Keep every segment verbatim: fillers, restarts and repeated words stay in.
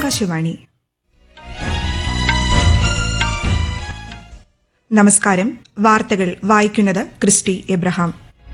ആകാശവാണി. നമസ്കാരം. വാർത്തകൾ വായിക്കുന്നത് ക്രിസ്റ്റി എബ്രഹാം.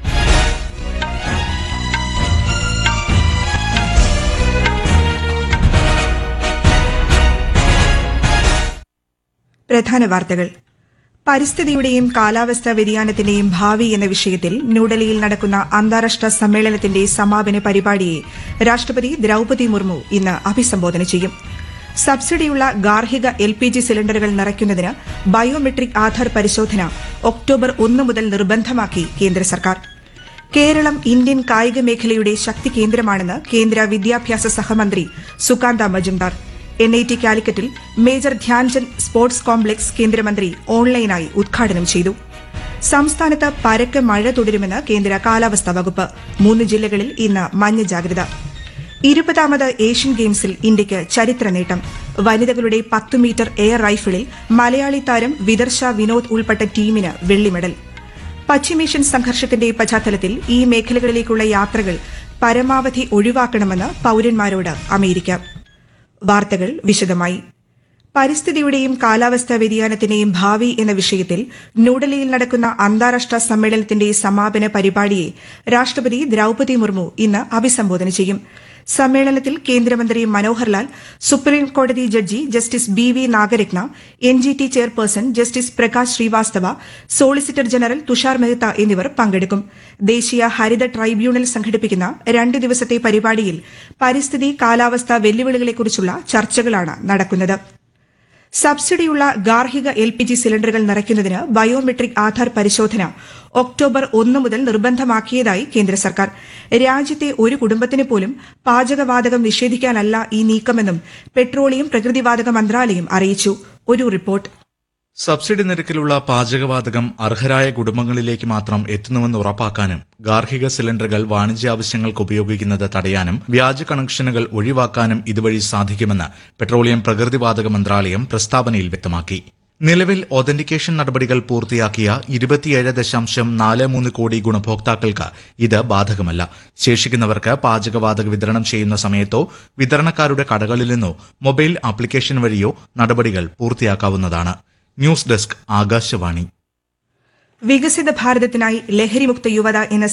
പ്രധാന വാർത്തകൾ. പരിസ്ഥിതിയുടെയും കാലാവസ്ഥാ വ്യതിയാനത്തിന്റെയും ഭാവി എന്ന വിഷയത്തിൽ ന്യൂഡൽഹിയിൽ നടക്കുന്ന അന്താരാഷ്ട്ര സമ്മേളനത്തിന്റെ സമാപന പരിപാടിയെ രാഷ്ട്രപതി ദ്രൌപദി മുർമു ഇന്ന് അഭിസംബോധന ചെയ്യും. സബ്സിഡിയുള്ള ഗാർഹിക എൽ പി ജി സിലിണ്ടറുകൾ നിറയ്ക്കുന്നതിന് ബയോമെട്രിക് ആധാർ പരിശോധന ഒക്ടോബർ ഒന്ന് മുതൽ നിർബന്ധമാക്കി കേന്ദ്ര സർക്കാർ. കേരളം ഇന്ത്യൻ കായിക മേഖലയുടെ ശക്തി കേന്ദ്രമാണെന്ന് കേന്ദ്ര വിദ്യാഭ്യാസ സഹമന്ത്രി Sukanta Majumdar. N I T കാലിക്കറ്റിൽ major Dhyan Chand sports complex കേന്ദ്രമന്ത്രി ഓൺലൈനായി ഉദ്ഘാടനം ചെയ്തു. സംസ്ഥാനത്ത് പരക്കെ മഴ തുടരുമെന്ന് കേന്ദ്ര കാലാവസ്ഥാ വകുപ്പ്. മൂന്ന് ജില്ലകളിൽ ഇന്ന് മഞ്ഞ ജാഗ്രത. ഇരുപതാമത് ഏഷ്യൻ ഗെയിംസിൽ ഇന്ത്യയ്ക്ക് ചരിത്ര നേട്ടം. വനിതകളുടെ പത്ത് മീറ്റർ എയർ റൈഫിളിൽ മലയാളി താരം വിദർശ വിനോദ് ഉൾപ്പെട്ട ടീമിന് വെള്ളി മെഡൽ. പശ്ചിമേഷ്യൻ സംഘർഷത്തിന്റെ പശ്ചാത്തലത്തിൽ ഈ മേഖലകളിലേക്കുള്ള യാത്രകൾ പരമാവധി ഒഴിവാക്കണമെന്ന് പൌരന്മാരോട് അമേരിക്ക. വാർത്തകൾ വിശദമായി. പരിസ്ഥിതിയുടെയും കാലാവസ്ഥാ വ്യതിയാനത്തിന്റെയും ഭാവി എന്ന വിഷയത്തിൽ ന്യൂഡൽഹിയിൽ നടക്കുന്ന അന്താരാഷ്ട്ര സമ്മേളനത്തിന്റെ സമാപന പരിപാടിയെ രാഷ്ട്രപതി ദ്രൌപദി മുർമു ഇന്ന് അഭിസംബോധന ചെയ്യും. സമ്മേളനത്തിൽ കേന്ദ്രമന്ത്രി മനോഹർ ലാൽ, സുപ്രീംകോടതി judge justice B V Nagarathna, N G T chairperson justice Prakash Srivastava, solicitor general Tushar Mehta എന്നിവർ പങ്കെടുക്കും. ദേശീയ ഹരിത ട്രൈബ്യൂണൽ സംഘടിപ്പിക്കുന്ന രണ്ട് ദിവസത്തെ പരിപാടിയിൽ പരിസ്ഥിതി കാലാവസ്ഥാ വെല്ലുവിളികളെക്കുറിച്ചുള്ള ചർച്ചകളാണ് നടക്കുന്നത്. സബ്സിഡിയുള്ള ഗാർഹിക എൽ പി ജി സിലിണ്ടറുകൾ നിറയ്ക്കുന്നതിന് ബയോമെട്രിക് ആധാർ പരിശോധന ഒക്ടോബർ ഒന്ന് മുതൽ നിർബന്ധമാക്കിയതായി കേന്ദ്ര സർക്കാർ. രാജ്യത്തെ ഒരു കുടുംബത്തിന് പോലും പാചകവാതകം നിഷേധിക്കാനല്ല ഈ നീക്കമെന്നും പെട്രോളിയം പ്രകൃതിവാതക മന്ത്രാലയം അറിയിച്ചു. ഒരു റിപ്പോർട്ട്. സബ്സിഡി നിരക്കിലുള്ള പാചകവാതകം അർഹരായ കുടുംബങ്ങളിലേക്ക് മാത്രം എത്തുന്നുവെന്ന് ഉറപ്പാക്കാനും ഗാർഹിക സിലിണ്ടറുകൾ വാണിജ്യാവശ്യങ്ങൾക്ക് ഉപയോഗിക്കുന്നത് തടയാനും വ്യാജ കണക്ഷനുകൾ ഒഴിവാക്കാനും ഇതുവഴി സാധിക്കുമെന്ന് പെട്രോളിയം പ്രകൃതിവാതക മന്ത്രാലയം പ്രസ്താവനയിൽ വ്യക്തമാക്കി. നിലവിൽ ഒതന്റിക്കേഷൻ നടപടികൾ പൂർത്തിയാക്കിയ ഇരുപത്തിയേഴ് ദശാംശം നാല് മൂന്ന് കോടി ഗുണഭോക്താക്കൾക്ക് ഇത് ബാധകമല്ല. ശേഷിക്കുന്നവർക്ക് പാചകവാതക വിതരണം ചെയ്യുന്ന സമയത്തോ വിതരണക്കാരുടെ കടകളിൽ നിന്നോ മൊബൈൽ ആപ്ലിക്കേഷൻ വഴിയോ നടപടികൾ പൂർത്തിയാക്കാവുന്നതാണ്. News desk Akashvani. വികസിത ഭാരതത്തിനായി ലഹരിമുക്ത യുവത എന്ന